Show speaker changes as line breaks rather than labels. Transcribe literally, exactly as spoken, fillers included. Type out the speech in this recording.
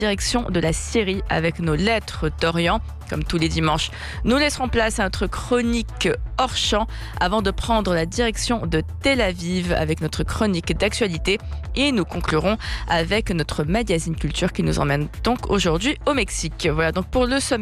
direction de la Syrie avec nos lettres d'Orient. Comme tous les dimanches, nous laisserons place à notre chronique hors champ avant de prendre la direction de Tel Aviv avec notre chronique d'actualité et nous conclurons avec notre magazine culture qui nous emmène donc aujourd'hui au Mexique. Voilà donc pour le sommet.